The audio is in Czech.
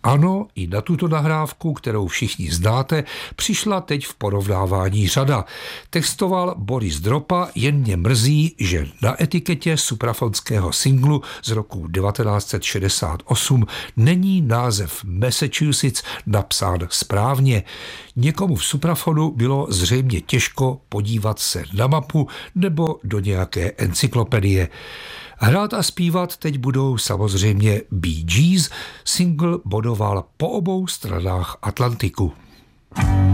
Ano, i na tuto nahrávku, kterou všichni znáte, přišla teď v porovnávání řada. Textoval Boris Dropa, jen mě mrzí, že na etiketě suprafonského singlu z roku 1968 není název Massachusetts napsán správně. Někomu v suprafonu bylo zřejmě těžko podívat se na mapu nebo do nějaké encyklopedie. Hrát a zpívat teď budou samozřejmě Bee Gees, single bodoval po obou stranách Atlantiku.